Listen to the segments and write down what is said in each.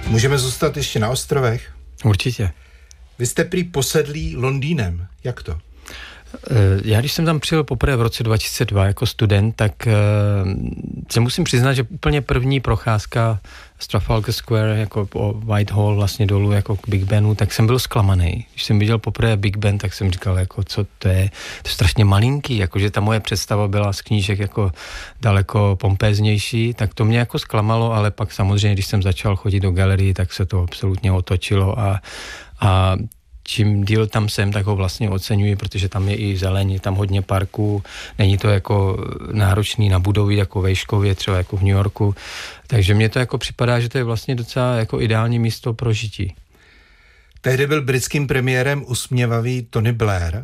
Můžeme zůstat ještě na ostrovech? Určitě. Vy jste prý posedlý Londýnem. Jak to? Já když jsem tam přijel poprvé v roce 2002 jako student, tak se musím přiznat, že úplně první procházka z Trafalgar Square jako po Whitehall vlastně dolů jako k Big Benu, tak jsem byl zklamaný. Když jsem viděl poprvé Big Ben, tak jsem říkal, jako co to je strašně malinký, jakože ta moje představa byla z knížek jako daleko pompéznější, tak to mě jako zklamalo, ale pak samozřejmě, když jsem začal chodit do galerii, tak se to absolutně otočilo a čím díl tam jsem, tak ho vlastně oceňuji, protože tam je i zeleň, je tam hodně parků, není to jako náročný na budovy jako ve Škově, třeba jako v New Yorku, takže mně to jako připadá, že to je vlastně docela jako ideální místo pro žití. Tehdy byl britským premiérem usměvavý Tony Blair.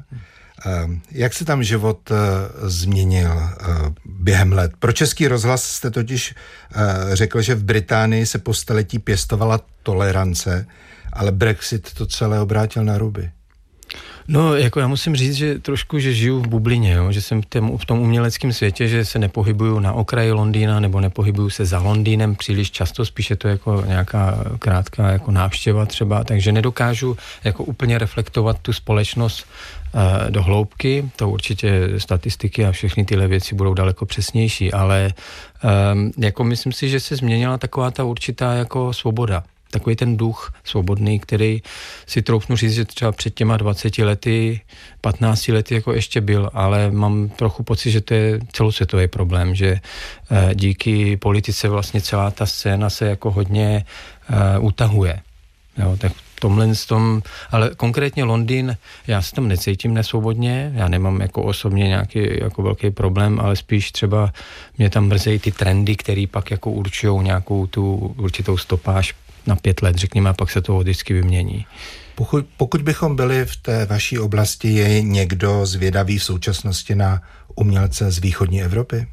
Jak se tam život změnil během let? Pro Český rozhlas jste totiž řekl, že v Británii se po staletí pěstovala tolerance, ale Brexit to celé obrátil na ruby. No, jako já musím říct, že trošku, že žiju v bublině, jo? Že jsem v tom uměleckém světě, že se nepohybuju na okraji Londýna, nebo nepohybuju se za Londýnem příliš často, spíše to jako nějaká krátká jako návštěva třeba, takže nedokážu jako úplně reflektovat tu společnost do hloubky, to určitě statistiky a všechny tyhle věci budou daleko přesnější, ale jako myslím si, že se změnila taková ta určitá jako svoboda. Takový ten duch svobodný, který si troufnu říct, že třeba před těma 20 lety, 15 lety jako ještě byl, ale mám trochu pocit, že to je celosvětový problém, že díky politice vlastně celá ta scéna se jako hodně utahuje. Jo, tak ale konkrétně Londýn, já se tam necítím nesvobodně, já nemám jako osobně nějaký jako velký problém, ale spíš třeba mě tam mrzejí ty trendy, které pak jako určujou nějakou tu určitou stopáž na 5 let, řekněme, a pak se to vždycky vymění. Pokud bychom byli v té vaší oblasti, je někdo zvědavý v současnosti na umělce z východní Evropy?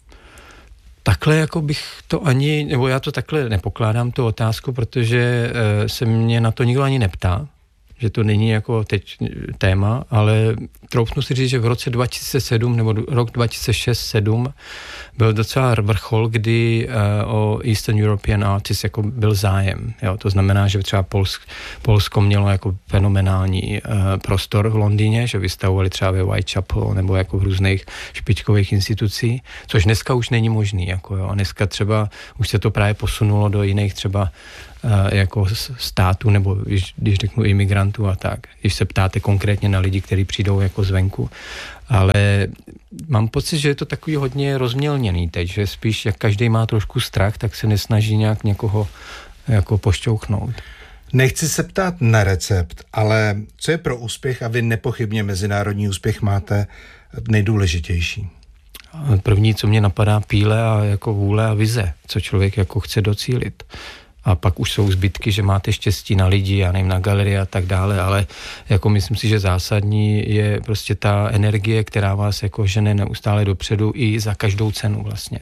Takhle jako bych to ani, nebo já to takhle nepokládám tu otázku, protože se mě na to nikdo ani neptá, že to není jako teď téma, ale troufnu si říct, že v roce 2007 nebo rok 2006-2007 byl docela vrchol, kdy o Eastern European Artists jako byl zájem. Jo? To znamená, že třeba Polsko mělo jako fenomenální prostor v Londýně, že vystavovali třeba ve Whitechapel nebo jako v různých špičkových institucí, což dneska už není možný. Jako, jo? A dneska třeba už se to právě posunulo do jiných třeba jako států, nebo když řeknu imigrantů a tak. Když se ptáte konkrétně na lidi, kteří přijdou jako zvenku. Ale mám pocit, že je to takový hodně rozmělněný teď, že spíš jak každý má trošku strach, tak se nesnaží nějak někoho jako pošťouchnout. Nechci se ptát na recept, ale co je pro úspěch, a vy nepochybně mezinárodní úspěch máte, nejdůležitější? První, co mě napadá, píle a jako vůle a vize, co člověk jako chce docílit. A pak už jsou zbytky, že máte štěstí na lidi, já nevím, na galerii a tak dále, ale jako myslím si, že zásadní je prostě ta energie, která vás jako žene neustále dopředu i za každou cenu vlastně.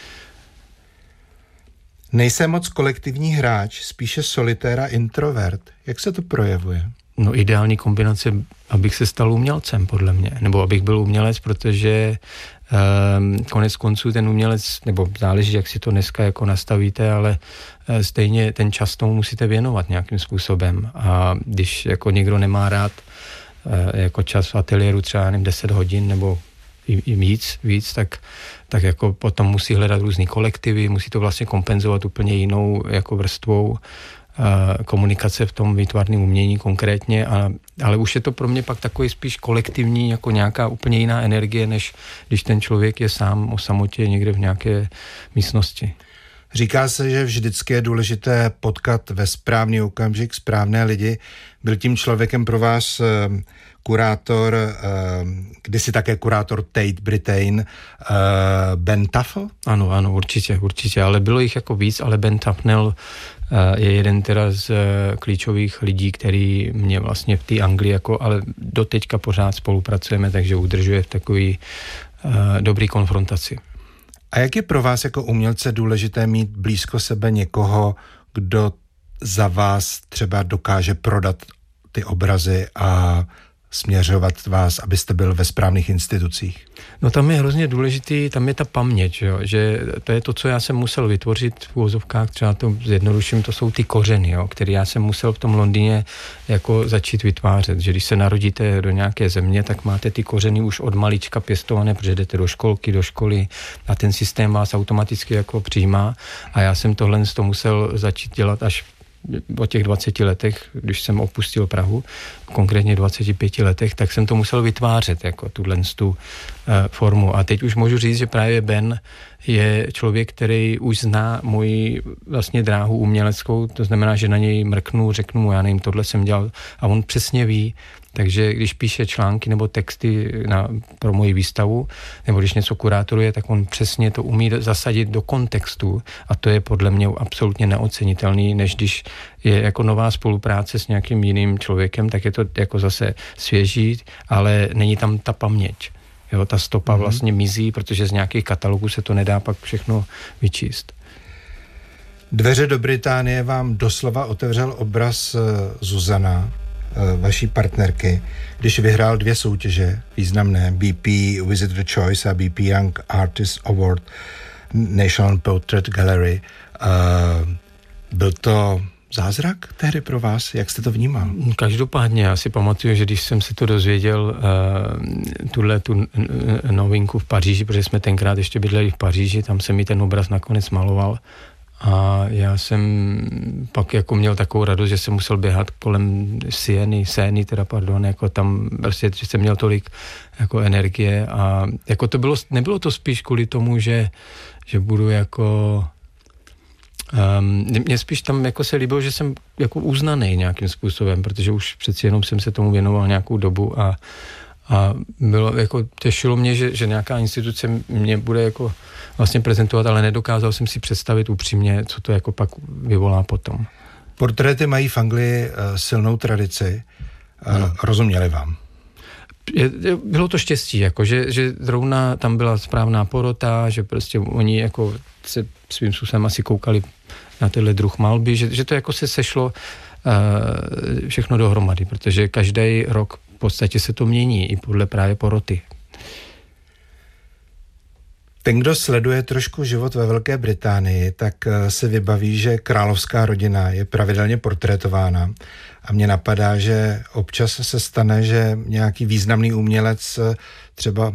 Nejsem moc kolektivní hráč, spíše solitér a introvert. Jak se to projevuje? No ideální kombinace, abych se stal umělcem, podle mě. Nebo abych byl umělec, protože konec konců ten umělec, nebo záleží, jak si to dneska jako nastavíte, ale stejně ten čas tomu musíte věnovat nějakým způsobem. A když jako někdo nemá rád jako čas v ateliéru třeba 10 hodin nebo i víc, tak jako potom musí hledat různý kolektivy, musí to vlastně kompenzovat úplně jinou jako vrstvou komunikace v tom výtvarném umění konkrétně, ale už je to pro mě pak takový spíš kolektivní, jako nějaká úplně jiná energie, než když ten člověk je sám o samotě někde v nějaké místnosti. Říká se, že vždycky je důležité potkat ve správný okamžik správné lidi. Byl tím člověkem pro vás kurátor, kdysi také kurátor Tate Britain, Ben Tafel? Ano, určitě, ale bylo jich jako víc, ale Ben Tafel je jeden teda z klíčových lidí, který mě vlastně v té Anglii jako, ale doteďka pořád spolupracujeme, takže udržuje v takový dobrý konfrontaci. A jak je pro vás jako umělce důležité mít blízko sebe někoho, kdo za vás třeba dokáže prodat ty obrazy a směřovat vás, abyste byl ve správných institucích? No tam je hrozně důležitý, tam je ta paměť, že to je to, co já jsem musel vytvořit v úvozovkách, třeba to zjednoduším, to jsou ty kořeny, které já jsem musel v tom Londýně jako začít vytvářet, že když se narodíte do nějaké země, tak máte ty kořeny už od malička pěstované, protože jdete do školky, do školy a ten systém vás automaticky jako přijímá a já jsem tohle musel začít dělat až o těch 20 letech, když jsem opustil Prahu, konkrétně 25 letech, tak jsem to musel vytvářet, jako tu formu. A teď už můžu říct, že právě Ben je člověk, který už zná moji vlastně dráhu uměleckou, to znamená, že na něj mrknu, řeknu mu, já nevím, tohle jsem dělal a on přesně ví, takže když píše články nebo texty pro moji výstavu, nebo když něco kurátoruje, tak on přesně to umí zasadit do kontextu a to je podle mě absolutně neocenitelný, než když je jako nová spolupráce s nějakým jiným člověkem, tak je to jako zase svěží, ale není tam ta paměť. Jo, ta stopa vlastně mizí, protože z nějakých katalogů se to nedá pak všechno vyčíst. Dveře do Británie vám doslova otevřel obraz Zuzana, vaší partnerky, když vyhrál 2 soutěže významné, BP Visitor Choice a BP Young Artist Award National Portrait Gallery. Byl to zázrak tehdy pro vás? Jak jste to vnímal? Každopádně, já si pamatuju, že když jsem se to dozvěděl, tu novinku v Paříži, protože jsme tenkrát ještě bydleli v Paříži, tam se mi ten obraz nakonec maloval a já jsem pak jako měl takovou radost, že jsem musel běhat kolem Sény, jako tam prostě, že jsem měl tolik jako energie a jako to bylo, nebylo to spíš kvůli tomu, že budu jako mě spíš tam jako se líbilo, že jsem jako uznaný nějakým způsobem, protože už přeci jenom jsem se tomu věnoval nějakou dobu a bylo jako těšilo mě, že nějaká instituce mě bude jako vlastně prezentovat, ale nedokázal jsem si představit upřímně, co to jako pak vyvolá potom. Portréty mají v Anglii silnou tradici. Rozuměli vám? Bylo to štěstí, jako, že zrovna tam byla správná porota, že prostě oni jako se svým způsobem asi koukali na tenhle druh malby, že to jako se sešlo všechno dohromady, protože každý rok v podstatě se to mění i podle právě poroty. Ten, kdo sleduje trošku život ve Velké Británii, tak se vybaví, že královská rodina je pravidelně portrétována a mně napadá, že občas se stane, že nějaký významný umělec třeba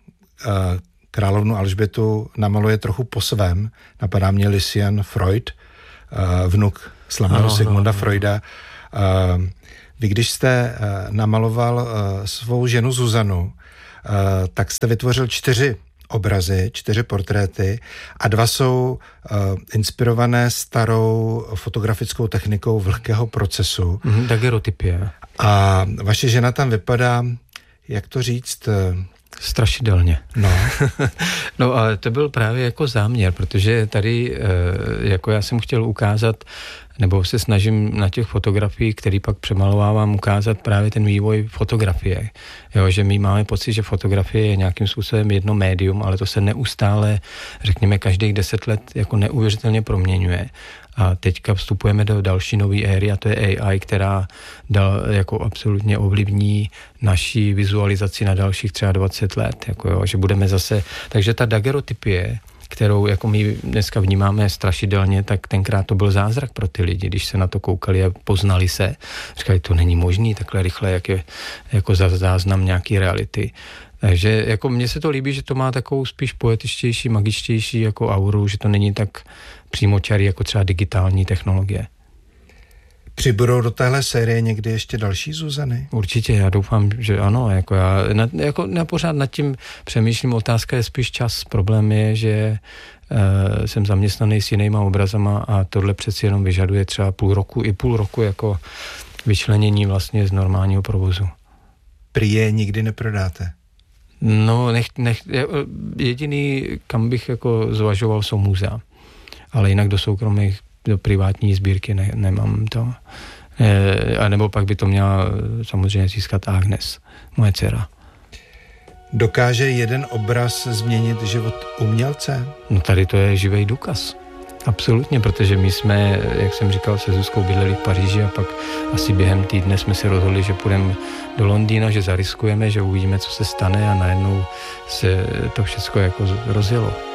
královnu Alžbětu namaluje trochu po svém. Napadá mě Lucian Freud, vnuk slavného Sigmunda Freuda. Vy, když jste namaloval svou ženu Zuzanu, tak jste vytvořil 4 obrazy, 4 portréty a 2 jsou inspirované starou fotografickou technikou vlhkého procesu. Daguerreotypie. A vaše žena tam vypadá, jak to říct... Strašidelně. No. No ale to byl právě jako záměr, protože tady jako já jsem chtěl ukázat, nebo se snažím na těch fotografiích, který pak přemalovávám, ukázat právě ten vývoj fotografie. Jo, že my máme pocit, že fotografie je nějakým způsobem jedno médium, ale to se neustále, řekněme, každých 10 let jako neuvěřitelně proměňuje. A teďka vstupujeme do další nové éry a to je AI, která jako absolutně ovlivní naší vizualizaci na dalších třeba 20 let. Jako jo, že budeme zase... Takže ta daguerreotypie, kterou jako my dneska vnímáme strašidelně, tak tenkrát to byl zázrak pro ty lidi, když se na to koukali a poznali se. Říkali, to není možný takhle rychle, jak je jako záznam nějaký reality. Takže jako mně se to líbí, že to má takovou spíš poetičtější, magičtější jako auru, že to není tak přímočarý jako třeba digitální technologie. Přibudou do téhle série někdy ještě další Zuzany? Určitě, já doufám, že ano. Jako já pořád nad tím přemýšlím, otázka je spíš čas. Problém je, že jsem zaměstnaný s jinýma obrazama a tohle přeci jenom vyžaduje třeba půl roku jako vyčlenění vlastně z normálního provozu. Prý je nikdy neprodáte? No, jediný, kam bych jako zvažoval, jsou muzea. Ale jinak do soukromých, do privátní sbírky nemám to. A nebo pak by to měla samozřejmě získat Agnes, moje dcera. Dokáže jeden obraz změnit život umělce? No tady to je živý důkaz. Absolutně, protože my jsme, jak jsem říkal, se Zuzkou bydleli v Paříži a pak asi během týdne jsme se rozhodli, že půjdeme do Londýna, že zariskujeme, že uvidíme, co se stane a najednou se to všechno jako rozjelo.